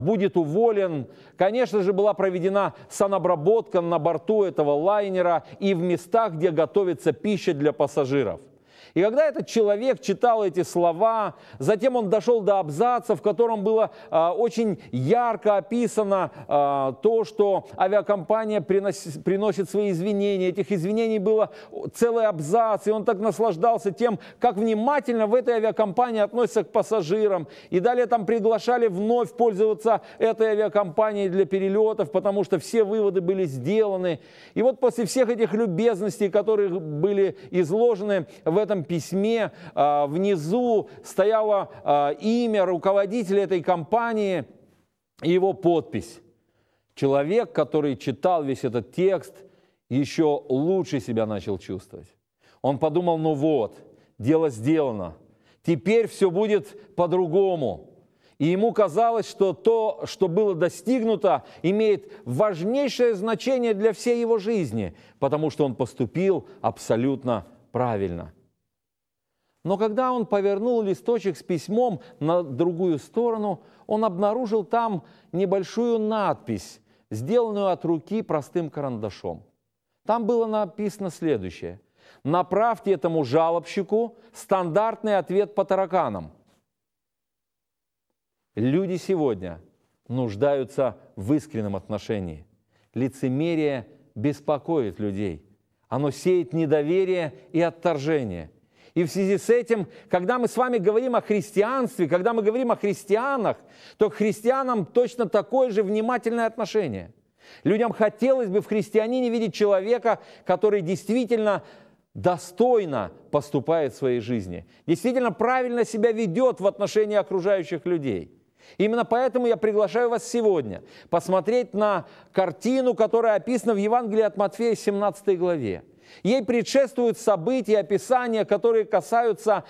будет уволен. Конечно же, была проведена санобработка на борту этого лайнера и в местах, где готовится пища для пассажиров. И когда этот человек читал эти слова, затем он дошел до абзаца, в котором было очень ярко описано то, что авиакомпания приносит свои извинения. Этих извинений было целый абзац, и он так наслаждался тем, как внимательно в этой авиакомпании относятся к пассажирам. И далее там приглашали вновь пользоваться этой авиакомпанией для перелетов, потому что все выводы были сделаны. И вот после всех этих любезностей, которые были изложены в этом письме, внизу стояло имя руководителя этой компании и его подпись. Человек, который читал весь этот текст, еще лучше себя начал чувствовать. Он подумал, ну вот, дело сделано, теперь все будет по-другому. И ему казалось, что то, что было достигнуто, имеет важнейшее значение для всей его жизни, потому что он поступил абсолютно правильно. Но когда он повернул листочек с письмом на другую сторону, он обнаружил там небольшую надпись, сделанную от руки простым карандашом. Там было написано следующее: «Направьте этому жалобщику стандартный ответ по тараканам». Люди сегодня нуждаются в искреннем отношении. Лицемерие беспокоит людей. Оно сеет недоверие и отторжение. И в связи с этим, когда мы с вами говорим о христианстве, когда мы говорим о христианах, то к христианам точно такое же внимательное отношение. Людям хотелось бы в христианине видеть человека, который действительно достойно поступает в своей жизни, действительно правильно себя ведет в отношении окружающих людей. Именно поэтому я приглашаю вас сегодня посмотреть на картину, которая описана в Евангелии от Матфея, 17 главе. Ей предшествуют события, описания, которые касаются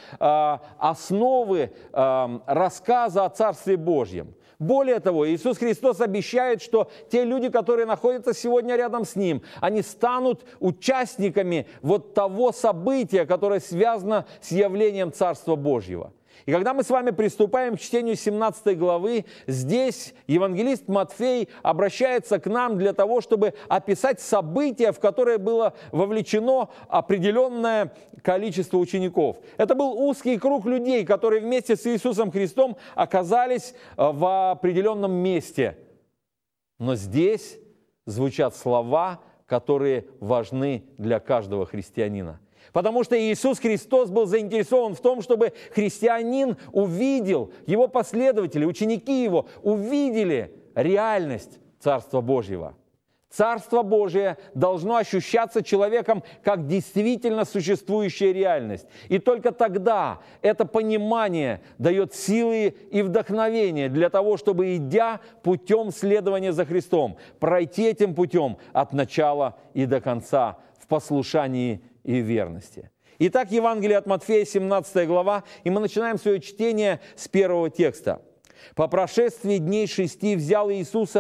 основы рассказа о Царстве Божьем. Более того, Иисус Христос обещает, что те люди, которые находятся сегодня рядом с Ним, они станут участниками вот того события, которое связано с явлением Царства Божьего. И когда мы с вами приступаем к чтению 17 главы, здесь евангелист Матфей обращается к нам для того, чтобы описать события, в которые было вовлечено определенное количество учеников. Это был узкий круг людей, которые вместе с Иисусом Христом оказались в определенном месте. Но здесь звучат слова, которые важны для каждого христианина. Потому что Иисус Христос был заинтересован в том, чтобы христианин увидел, его последователи, ученики его, увидели реальность Царства Божьего. Царство Божие должно ощущаться человеком как действительно существующая реальность. И только тогда это понимание дает силы и вдохновение для того, чтобы, идя путем следования за Христом, пройти этим путем от начала и до конца в послушании и верности. Итак, Евангелие от Матфея, 17 глава, и мы начинаем свое чтение с первого текста. «По прошествии дней 6 взял Иисус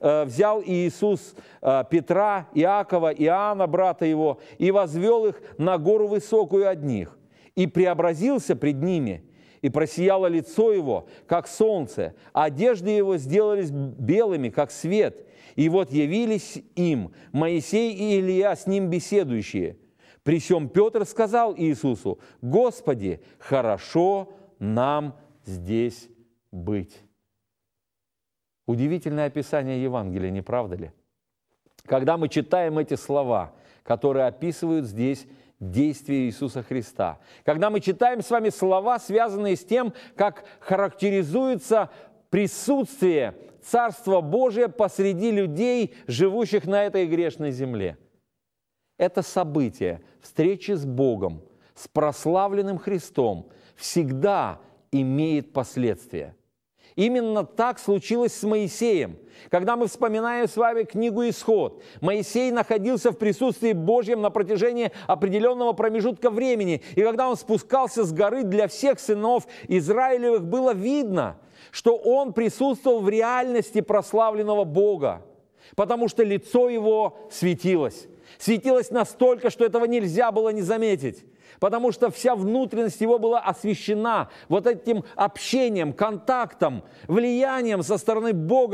Петра, Иакова, Иоанна, брата его, и возвел их на гору высокую одних, и преобразился пред ними, и просияло лицо его, как солнце, а одежды его сделались белыми, как свет. И вот явились им Моисей и Илия, с ним беседующие. При сем Петр сказал Иисусу: Господи, хорошо нам здесь быть». Удивительное описание Евангелия, не правда ли? Когда мы читаем эти слова, которые описывают здесь действие Иисуса Христа, когда мы читаем с вами слова, связанные с тем, как характеризуется присутствие Царства Божия посреди людей, живущих на этой грешной земле. Это событие встречи с Богом, с прославленным Христом, всегда имеет последствия. Именно так случилось с Моисеем. Когда мы вспоминаем с вами книгу «Исход», Моисей находился в присутствии Божьем на протяжении определенного промежутка времени. И когда он спускался с горы, для всех сынов Израилевых было видно, что он присутствовал в реальности прославленного Бога. потому что лицо его светилось. Светилось настолько, что этого нельзя было не заметить, потому что вся внутренность его была освещена вот этим общением, контактом, влиянием со стороны Бога